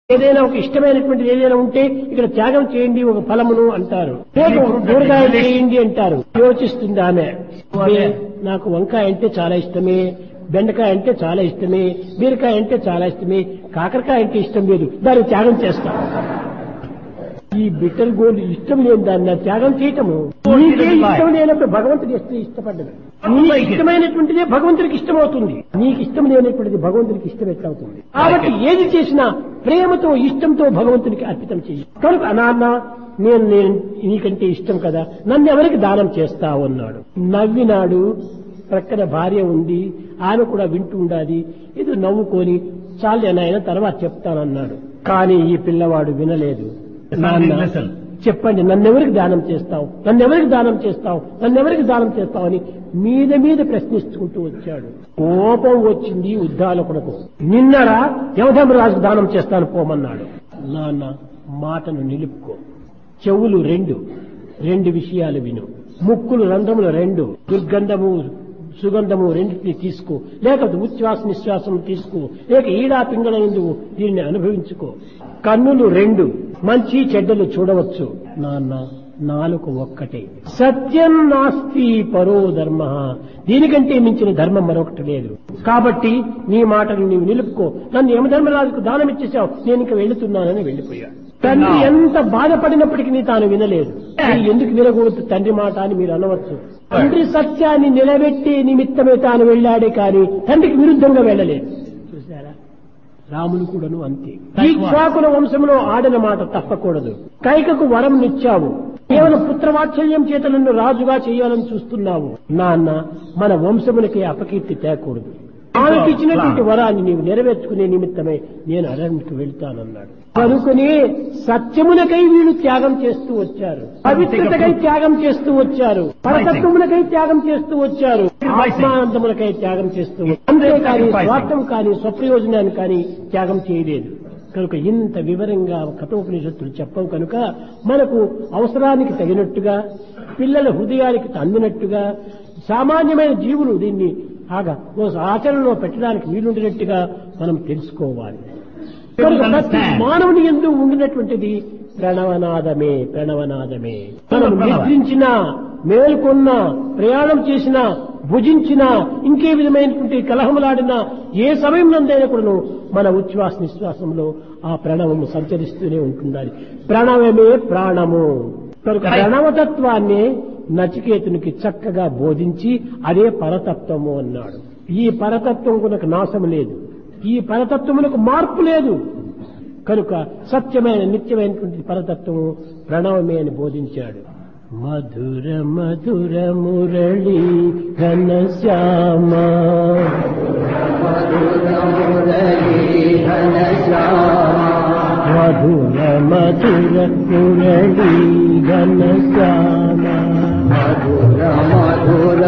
ఏదైనా ఒక ఇష్టమైనటువంటిది ఏదైనా ఉంటే ఇక్కడ త్యాగం చేయండి ఒక ఫలమును అంటారు. కూరగాయ చేయండి అంటారు. యోచిస్తుంది ఆమె, నాకు వంకాయ అంటే చాలా ఇష్టమే, బెండకాయ అంటే చాలా ఇష్టమే, బీరకాయ అంటే చాలా ఇష్టమే, కాకరకాయ అంటే ఇష్టం లేదు, దాన్ని త్యాగం చేస్తాం. ఈ బిటర్ గోల్డ్ ఇష్టం లేని దాన్ని త్యాగం చేయటము. నీకే ఇష్టం లేనప్పుడు భగవంతుడి ఇష్టపడ్డది. నీకు ఇష్టమైనటువంటిదే భగవంతుడికి ఇష్టమవుతుంది. నీకు ఇష్టం లేనటువంటిది భగవంతుడికి ఇష్టం ఎట్లవుతుంది? కాబట్టి ఏది చేసినా ప్రేమతో ఇష్టంతో భగవంతునికి అర్పితం చెయ్యి. కనుక నాన్న నేను నీకంటే ఇష్టం కదా, నన్ను ఎవరికి దానం చేస్తావు అన్నాడు. నవ్వినాడు. ప్రక్కన భార్య ఉంది, ఆమె కూడా వింటూ ఉండాలి. ఇది నవ్వుకొని చాలు నాయన తర్వాత చెప్తానన్నాడు. కానీ ఈ పిల్లవాడు వినలేదు. నాన్న చెప్పండి, నన్నెవరికి దానం చేస్తావు, నన్నెవరికి దానం చేస్తావు, నన్నెవరికి దానం చేస్తావు అని మీద మీద ప్రశ్నించుకుంటూ వచ్చాడు. కోపం వచ్చింది ఉద్దాలకునకు. నిన్నరా యమధర్మరాజుకు దానం చేస్తాను పోమన్నాడు. నాన్న మాటను నిలుపుకో, చెవులు రెండు విషయాలు విను, ముక్కులు రంధ్రములు 2, దుర్గంధము సుగంధము రెండింటినీ తీసుకో, లేక ఉచ్ఛ్వాస నిశ్వాసం తీసుకో, లేక ఈడా పింగళ ఎందుకు దీన్ని అనుభవించుకో. కన్నులు 2, మంచి చెడ్డలు చూడవచ్చు. నాన్న నాలుక ఒక్కటే. సత్యం నాస్తి పరో ధర్మ, దీనికంటే మించిన ధర్మం మరొకటి లేదు. కాబట్టి నీ మాటను నీవు నిలుపుకో. నన్ను యమధర్మరాజుకు దానం ఇచ్చేసావు, నేను ఇంక వెళుతున్నానని వెళ్లిపోయాడు. తండ్రి ఎంత బాధపడినప్పటికీ తాను వినలేదు. ఎందుకు వినకూడదు తండ్రి మాట అని మీరు అనవచ్చు. తండ్రి సత్యాన్ని నిలబెట్టి నిమిత్తమే తాను వెళ్ళాడే కానీ తండ్రికి విరుద్ధంగా వెళ్ళలేదు. చూసారా, రాములు కూడాను అంతే. ఇక్ష్వాకుల వంశంలో ఆడిన మాట తప్పకూడదు. కైకకు వరం నిచ్చావు, కేవలం పుత్రవాత్సల్యం చేత నన్ను రాజుగా చేయాలని చూస్తున్నావు. నాన్న మన వంశములకి అపకీర్తి తేకూడదు. ఆమెకి ఇచ్చినటువంటి వరాన్ని నీవు నెరవేర్చుకునే నిమిత్తమే నేను అరణ్యకు వెళ్తానన్నాడు. కనుకనే సత్యములకై వీళ్ళు త్యాగం చేస్తూ వచ్చారు, పవిత్రతకై త్యాగం చేస్తూ వచ్చారు, పరతత్వములకై త్యాగం చేస్తూ వచ్చారు, ఆత్మానందములకై త్యాగం చేస్తూ వచ్చారు. అంతేకాని స్వార్థం కానీ స్వప్రయోజనాన్ని కానీ త్యాగం చేయలేదు. కనుక ఇంత వివరంగా కఠోపనిషత్తులు చెప్పవు కనుక మనకు అవసరానికి తగినట్టుగా, పిల్లల హృదయానికి అందినట్టుగా, సామాన్యమైన జీవులు దీన్ని ఆచరణలో పెట్టడానికి వీలుండినట్టుగా మనం తెలుసుకోవాలి. ప్రతి మానవుని యందు ఉండినటువంటిది ప్రణవనాదమే. మనం నిద్రించినా, మేల్కొన్నా, ప్రయాణం చేసినా, భుజించినా, ఇంకే విధమైనటువంటి కలహములాడినా, ఏ సమయం నందైనా కూడా మన ఉచ్ఛ్వాస నిశ్వాసంలో ఆ ప్రణవము సంచరిస్తూనే ఉంటుండాలి. ప్రణవమే ప్రాణము. కనుక ప్రణవతత్వాన్ని నచికేతునికి చక్కగా బోధించి అదే పరతత్వము అన్నాడు. ఈ పరతత్వమునకు నాశము లేదు, ఈ పరతత్వమునకు మార్పు లేదు. కనుక సత్యమైన నిత్యమైనటువంటి పరతత్వము ప్రణవమే అని బోధించాడు. మధుర మధుర మురళీ ఘనశ్యామ, మధుర మధుర మురళీ ఘనశ్యామ, మధుర మధుర